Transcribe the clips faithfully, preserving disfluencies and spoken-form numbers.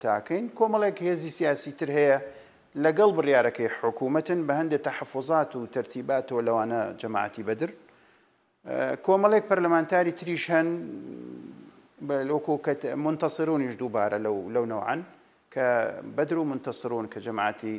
تاکەین کۆمەڵێک هێزی سیاسی تر هەیە لەگەڵ بڕیارەکەی حکوومەتن بە هەندێک تەحەفوزات و تەرتیباتەوە لەوانە جەماعەتی بەدر کۆمەڵێک پەرلەمانتاری تریش هەن لۆکۆ منتەسرۆنیش دووبارە لەو لەو نەوعن کە بەدر و منتەسرۆن کە جەماعەتی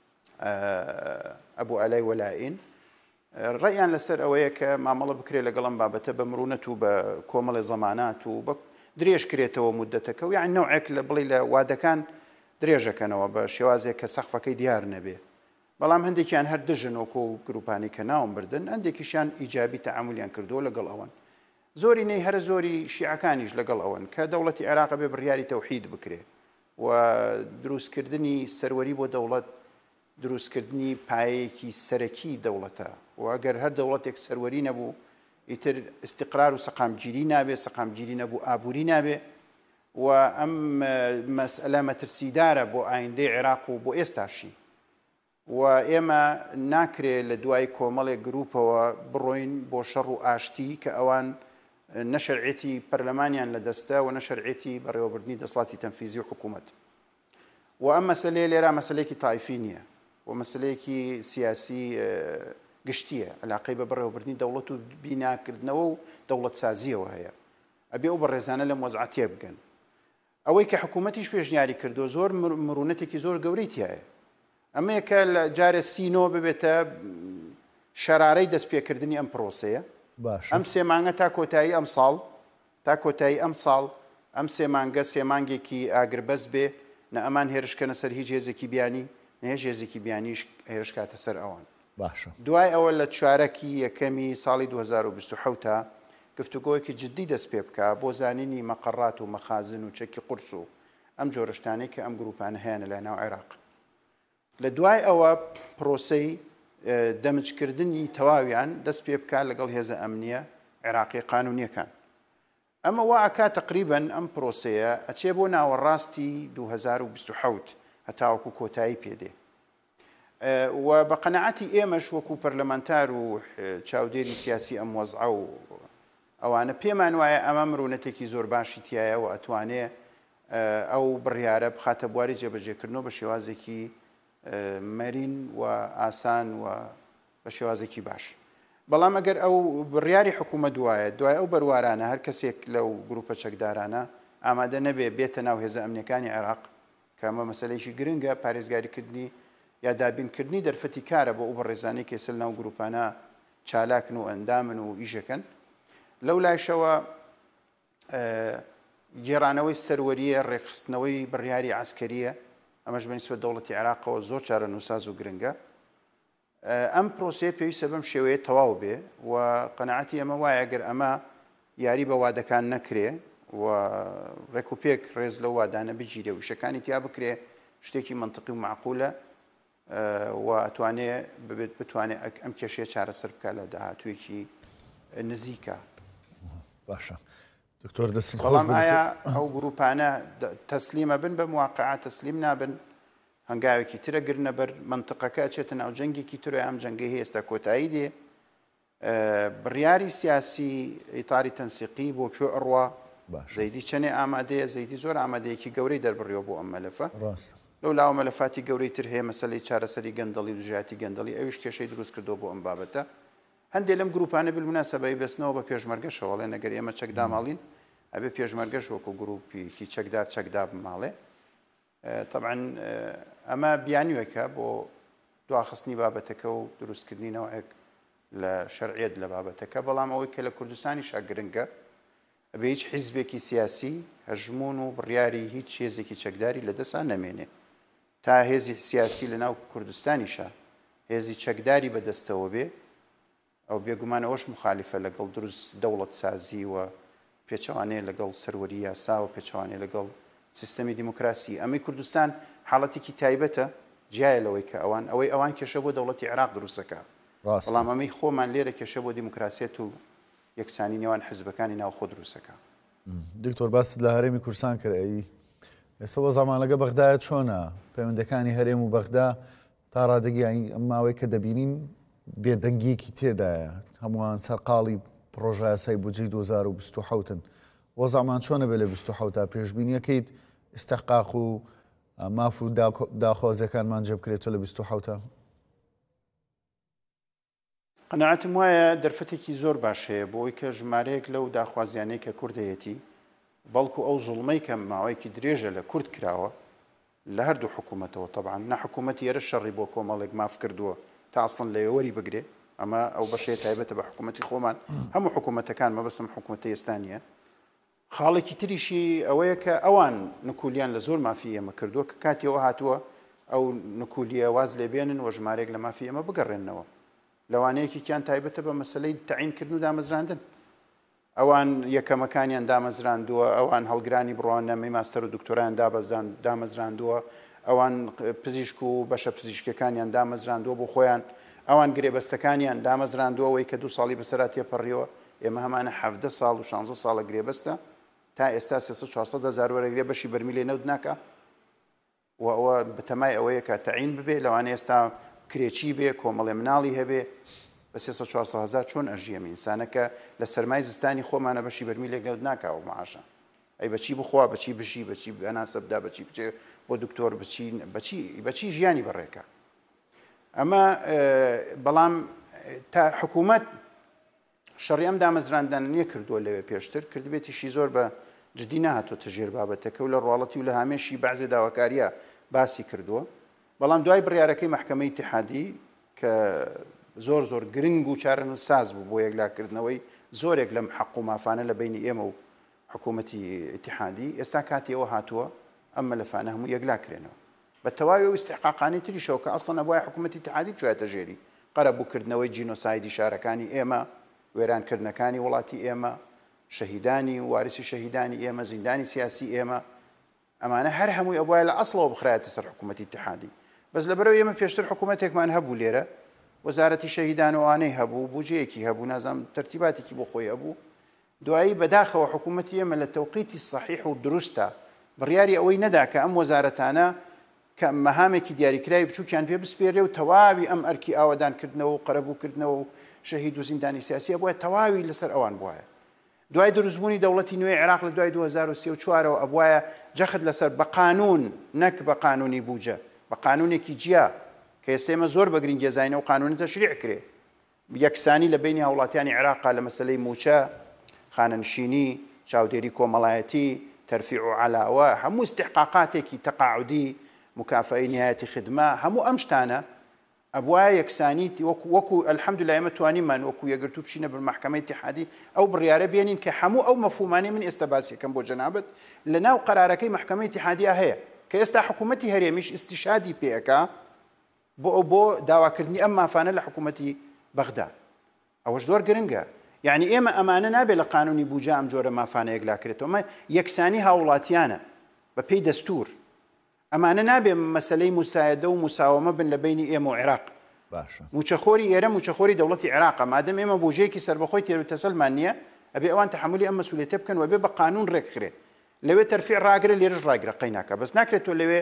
ئەبوو ئالای وەلائین ڕێیان لەسەر ئەوەیە کە مامەڵە بکرێت لەگەڵم بابەتە بە مرونەت و بە کۆمەڵی زەمانات و بە درێژ کرێتەوە مودەتەکە و یان نەوعێک لە بڵی لە وادەکان درێژەکەنەوە بە شێوازێک کە سەقفەکەی دیار نەبێ بەڵام هەندێکیان هەر دژنۆکۆ و گروپانی کە ناوم بردن هەندێکیشیان ئیجابی تەعاملیان کردووە لەگەڵ ئەوەن زۆری نەی هەر زۆری شیعەکانیش لەگەڵ ئەوەن کە دەوڵەتی عێراق بێ بڕیاری تەوحید بکرێ و دروستکردنی سەروەری بۆ دەوڵەت دروستکردنی پایەیەکی سەرەکی دەوڵەتە و ئەگەر هەر دەوڵەتێک سەروەری نەبوو ئیتر استقرار و سەقامگیری نابێ سەقامگیری نەبوو ئابووری نابێ و ئەم مەسئلە مەترسیدارە بۆ ئایندەی عێراق و بۆ ئێستاشی و ئێمە ناکرێ لە دوای کۆمەڵێک گروپەوە بڕۆین بۆ شەڕ و ئاشتی کە ئەوان نەشەرعێتی پەرلەمانیان لە دەستە و نەشەرعێتی بەڕێوەبردنی دەسەڵاتی تەنفیزی و حکوومەت و ئەم مەسەلەیە لێرە مەسەلەیەکی تایفی نییە و مەسەلەیەکی سیاسی گشتیە علاقەی بە بەڕێوەبردنی دەوڵەت و بیناکردنەوە و دەوڵەت سازیەوە هەیە ئەبێ ئەو بەڕێزانە لە مۆزعاتێ بگەن ئەوەی کە حکوومەتیش پێشنیاری کردو زۆر مرونەتێکی زۆر گەورەی تایە ئەمەیە کە لە جارە سینۆ ببێتە شەرارەی دەستپێکردنی ئەم پرۆسەیە ئەم سێ مانگە تا کۆتایی ئەم ساڵ تا کۆتایی ئەم ساڵ ئەم سێ مانگە سێ مانگێکی ئاگربەس بێ نە ئەمان هێرشکەنە سەر هیچ هێزێکی بیانی نەهێش هێزێکی بیانیش هێرش کاتە سەر ئەوان باشە دوای ئەوە لە چوارەکی یەکەمی ساڵی دوو هەزار و بیست و حەوت تا گفتوگۆیەکی جددی دەست پێ بکە بۆ زانینی مەقەڕات و مەخازن و چەکی قورس و ئەم جۆرەشتانەی کە ئەم گروپانە هەیەنە لای ناو عێراق لە دوای ئەوە پرۆسەی دەمجکردنی تەواویان دەست پێ بکە لەگەڵ هێزە ئەمنیە عێراقی قانونیەکان ئەمە وا ئەکا تقریبەن ئەم پرۆسەیە ئەچێ بۆ ناوەڕاستی دوو هەزار و بیست و حەوت هەتاوەکو کۆتایی پێدێ و بە قەنەعەتی ئێمەش وەکو پەرلەمانتار و چاودێری سیاسی ئەم وەزعە و ئەوانە پێمان وایە ئەمە مرونەتێکی زۆر باشی تایە و ئەتوانێ ئەو بڕیارە بخاتە بواری جێبەجێکردنەوە بە شێوازێکی مەرین و ئاسان و بە شێوازێکی باش بەڵام ئەگەر ئەو بڕیاری حکوومەت دوایە دوای ئەو بەروارانە هەر کەسێک لەو گروپە چەکدارانە ئامادە نەبێ بێتە ناو هێزە ئەمنیەکانی عێراق کە ئەمە مەسەلەیەکی گرنگە پارێزگاریکردنی یا دابینکردنی دەرفەتی کارە بۆ ئەو بەڕێزانەی کە سل ناو گروپانە چالاکن و ئەندامن و ئیژەکەن لەو لایشەوە گێڕانەوەی سەروەریە ڕێکخستنەوەی بڕیاری عسکەریە ئەمەش بەنسبەت دەوڵەتی عێراقەوە زۆر چارە نووساز و گرنگە ئەم پرۆسەیە پێویستە بەم شێوەیە تەواو بێ و قەنەعەتی ئەمە وایە ئەگەر ئەمە یاری بە وادەکان نەکرێ و ڕێک و پێک ڕێز لە وادانە بگیرێ و شەکانی تیا بکرێ شتێکی منطقی و معقولە و ئەتوانێ ببێت بتوانێت ئەم کێشەیە چارەسەر بکە لە داهاتوویەکی نزیکە باشە دکتۆر دەست بەڵام ئایا ئەو گروپانە تەسلیمە بن بە مواقعات تەسلیم نابن هەنگاوێکی ترە گرنە بەر منطقەکە ئەچێتە ناو جەنگێکی ترە ئەم جەنگی هەیە ئێستا کۆتایی دێ بڕیاری سیاسی ئیتاری تەنسیقی بۆ کوێ ئەڕوا زەیدی چەنێ ئامادەیە زەیدی زۆر ئامادەیەکی گەورەی دەربڕیەوە بۆ ئەم مەلەفە لەو لاوە مەلەفاتی گەورەی تر هەیە مەسەلەی چارەسەری گەندەڵی و دژایەتی گەندەڵی ئەویش کێشەی دروست کردو بۆ ئەم بابەتە هەندێک لەم گروپانە بالموناسەبەی بەستنەوە بە پێشمەرگەشەوە وڵێ نەگەر ئێمە چەکدا ماڵین ئەبێ پێشمەرگەش وەکو گروپێکی چەکدار چەکدا بماڵێ طبعا ئەمە بیانیوەکە بۆ دواخستنی بابەتەکە و دروستکردنی نەوەیەک لە شەرعیەت لە بابەتەکە بەڵام ئەوەی کە لە کوردستانی شاگرنگە بە هیچ حیزبێکی سیاسی هەژمون و بڕیاری هیچ هێزێکی چەکداری لە دەستان نەمێنێ تا هێزی سیاسی لە ناو کوردستانیشە هێزی چەکداری بەدەستەوە بێ ئەو بێگومانەوەش مخالیفە لەگەڵ دروست دەوڵەت سازی و پێچەوانەیە لەگەڵ سەروەری یاسا و پێچەوانەیە لەگەڵ سیستەمی دیموکراسی ئەمەی کوردستان حاڵەتێکی تایبەتە جیایە لەوەی کە ئەوان ئەوەی ئەوان کێشە بۆ دەوڵەتی عێراق دروستەکە بەڵام ئەمەی خۆمان لێرە کێشە بۆ دیموکراسیەت و یەکسانی نێوان حزبەکانی ناو خۆ دروستەکە دکتۆر باست لە هەرێمی کوردستان کردی ئێستا وە زامانەکە بەغدایە چۆنە پەیوەندەکانی هەرێم و بەغدا تا ڕادەگیانی ئەم ماوەی کە دەبینین بێدەنگیەکی تێدایە هەمووان سەرقاڵی پرۆژە یاسای بودجەی دوو هەزار و بیست و حەوتن وە زامان چۆنە بێ لە بیست و حەوت تا پێشبینیەکەیت ئستحقاق و ماف و داخوازەکانمان جێ بکرێتەوە لە بیست و حەوتە؟ قەناعەتم وایە دەرفەتێکی زۆر باش هەیە بۆ ئەوەی کە ژمارەیەک لەو داخوازیانەی کە کوردەیەتی بەڵکو ئەو زوڵمەی کە ماوەیەکی درێژە لە کورد کراوە لە هەردوو حکوومەتەوە طبعا نە حکوومەتی ئێرە شەڕی بۆ کۆمەڵێک ماف کردووە تا ئەسڵن لەوەری بگرێ ئەمە ئەو بەشەیە تایبەتە بە حکوومەتی خۆمان هەموو حکوومەتەکان مەبەستم حکوومەتی ئێستانیە. خاڵێکی تریشی ئەوەیە کە ئەوان نکولیان لە زۆر مافی ئێمە کردووە کە کاتیەوە هاتووە ئەو نکولیە واز لێبێنن و ژمارێک لە مافی ئێمە بگەڕێنەوە لەوانەیەکی کیان تایبەتە بە مەسلەی تەعینکردن و دامەزراندن. ئەوان یەکەمەکانیان دامەزراندووە، ئەوان هەڵگرانی بڕوانەمەی ماستەر و دکتۆران دامەزراندووە، ئەوان پزیشک و بەشە پزیشکەکانیان دامەزراندووە بۆ خۆیان، ئەوان گرێبەستەکانیان دامەزراندووەوەی کە دوو ساڵی بەسەرات تێپەڕیەوە. ئێمە هەمانە حەڤدە ساڵ و شانزە ساڵە گرێبەستە تا ئێستا سێسەد چوارسەد هەزار وەرەگرێ بەشی بەرمیلێ نەوت ناکە و ئەوە بەتەمای ئەوەیە کە تەعین ببێ لەوانە ئێستا کرێکی بێ کۆمەڵێ مناڵی هەبێ بە سێسەد چوارسەد هەزار چۆن ئەژیەمی ئینسانەکە لە سەرمای زستانی خۆمانە بەشی بەرمیلێک نەوت ناکاوە مەعاشە ئەی بەچی بخوا بەچی بژی بەچی ئەناسە بدا بەچی بچێ بۆ دکتۆر بچی بەچی ژیانی بەڕێکە. ئەمە بەڵام تا حکوومەت شەڕی ئەم دامەزراندان نییە کردووە لەوێ پێشتر کردبێتیشی زۆر بە جدی نهاتۆتە ژێر بابەتەکە و لە ڕواڵەتی و لە هامێشی بەعزێ داواکاریە باسی کردووە. بەڵام دوای بڕیارەکەی مەحکەمەی ئیتیحادی کە زۆر زۆر گرنگ و چارەن و ساز بوو بۆ یەکلاکردنەوەی زۆرێک لەم حەق و مافانە لە بینی ئێمە و حکوومەتی ئیتیحادی ئێستا کاتیەوە هاتووە ئەم مەلەفانە هەموو یەکلاکرێنەوە بە تەواوی و استحقاقانی تریشەوە کە ئەسڵەن ئەبووای حکوومەتی ئیتیحادی بچوایەتە ژێری قەرەبووکردنەوەی جینۆسایدی شارەکانی ئێمە، وێرانکردنەکانی وڵاتی ئێمە، شەهیدانی و وارسی شەهیدانی ئێمە، زیندانی سیاسی ئێمە، ئەمانە هەر هەمووی ئەبووای لە ئەسڵەوە بخرایەتە سەر حکوومەتی ئیتیحادی. بەس لەبەرەوەی ئێمە پێشتر حکوومەتێکمان هەبوو لێرە وەزارەتی شەهیدانەوەوانەی هەبوو بودجەیەکی هەبوو نازانم تەرتیباتێکی بۆ خۆی هەبوو دوایی بەداخەوە حکوومەتی ئێمە لە تەوقیتی صحیح و دروستە بڕیاری ئەوەی نەدا کە ئەم وەزارەتانە کە مەهامێکی دیاریکراوی بچووکیان پێ بسپێرێ و تەواوی ئەم ئەرکی ئاوادانکردنەوە و قەرەبووکردنەوە و شەهید و زیندانی سیاسی بووە تەواوی لەسەر ئەوان بووە. دوای دروستبوونی دەوڵەتی نوێی عێراق لە دوای دوو هەزار و سێ و چوارەوە ئەبوایە جەخت لەسەر بە قانون نەک بە قانونی بووجە بە قانونێکی جیا کە ئێستا ئێمە زۆر بە گرنگێزانینە و قانونی تەشریع کرێ یەکسانی لە بینی هاوڵاتیانی عێراقا لە مەسلەی موچە، خانەنشینی، چاودێری کۆمەڵایەتی، تەرفیع و عەلاوە، هەموو استحقاقاتێکی تەقاعودی، مکافەی نهایەتی خدمە، هەموو ئەم شتانە ئەبوایە یەکسانی وەکو ئەلحەمدولایە ئێمە توانیمان وەکو یەکگرتوو بچینە بە مەحکەمەی ئیتیحادی ئەو بڕیارە بێنین کە هەموو ئەو مەفهومانەی من ئێستا باسیەکەم بۆ جەنابەت لە ناو قەرارەکەی مەحکەمەی ئیتیحادیە هەیە کە ئێستا حکوومەتی هەرێمیش ئیستیشادی پێەکا بۆ ئەو بۆ داواکردنی ئەم مافانە لە حکوومەتی بەغدا. ئەوەش زۆر گرنگە. یعنی ئێمە ئەمانە نابێت لە قانونی بووجە ئەم جۆرە مافانە یەکلاکرێتەوە ئەمە یەکسانی هاوڵاتیانە بە پێی دەستور. ئەمانە نابێ مەسلەی موسایەدە و موساوەمە بن لە بینی ئێمە و عێراق. موچەخۆری ئێرە موچەخۆری دەوڵەتی عێراقە مادەم ئێمە بووجەیەکی سەربەخۆی تێروتەسەلمان نییە ئەبێ ئەوان تەحملی ئەم مەسئولیەتە بکەن و بێ بە قانون ڕێکخرێ لەوێ تەرفیع ڕاگرێ لێرەش ڕاگرە قەی ناکە بەس ناکرێتەوە لەوێ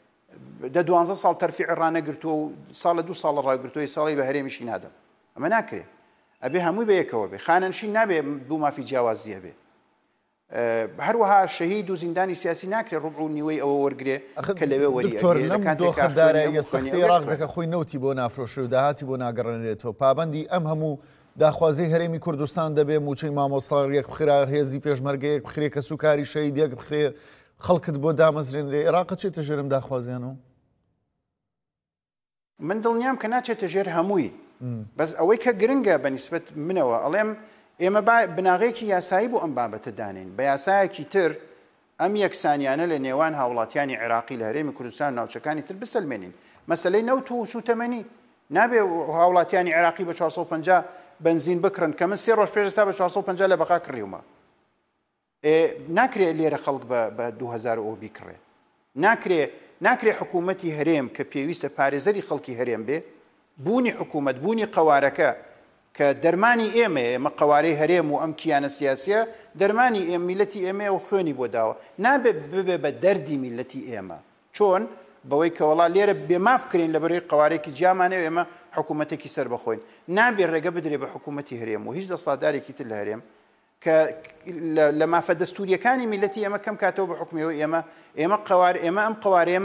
دە دوانزە ساڵ تەرفیع ڕانەگرتووە و ساڵە دوو ساڵە ڕاگرتووەی ساڵی بە هەرێمیشی نادەم ئەمە ناکرێت ئەبێ هەمووی بە یەکەوە بێ خانەنشین نابێ دوو مافی جیاوازیە بێ هەروەها شەهید و زیندانی سیاسی ناکرێت ڕوبع و نیوەی ئەوە وەرگێ کە لەوێ وەریدارایە سەختی عێراق دەکە خۆی نەوتی بۆ نافرۆشی و داهاتی بۆ ناگەڕێنێتەوە پابەندی ئەم هەموو داخوازی هەرێمی کوردستان دەبێ موچەی مامۆستاڕیەک بخرا هێزی پێشمەرگەیەک بخرێ کە سوکاری شەهیدێک بخرێ خەڵکت بۆ دامەزرێنرێ عێراق چێتە ژێرم داخوازیانەوە من دڵنیام کە ناچێتە ژێر هەمووی بەس ئەوەی کە گرنگە بەنیسبەت منەوە ئەڵێم ئێمە بناغێکی یاسایی بۆ ئەم بابەتە دانین بە یاسایەکی تر ئەم یەکسانیانە لە نێوان هاوڵاتیانی عێراقی لە هەرێمی کوردستان ناوچەکانی تر بسەلمێنین مەسەلەی نەوت و سوتەمەنی نابێ هاوڵاتیانی عێراقی بە چوار سەد و پەنجا بنزین بکڕن کە من سێ ڕۆژ پێش ئێستا بە چوار سەد و پەنجا لە بەقا کڕیومە ناکرێت لێرە خەڵک بە دوو هەزار ئەو بیکڕێ ناکرێ ناکرێ حکوومەتی هەرێم کە پێویستە پارێزەری خەڵکی هەرێم بێ بوونی حکوومەت بوونی قەوارەکە کە دەرمانی ئێمە ئێمە قەوارەی هەرێم و ئەم کیانە سیاسیە دەرمانی ئێمە میلەتی ئێمە و خوێنی بۆ داوە نابێت ببێ بە دەردی میلەتی ئێمە چۆن بەوەی کە وەڵا لێرە بێمافکرین لە بەرەوەی قەوارێکی جیامانێ ئێمە حکوومەتێکی سەر بەخۆین نابێت ڕێگە بدرێ بە حکوومەتی هەرێم و هیچ دەسەڵاتدارێکی تر لە هەرێم کە لە مافە دەستوریەکانی میلەتی ئێمە کەم کاتەوە بە حکومیەوە ئێمە ئێمە قەوار ئێمە ئەم قەوارەیە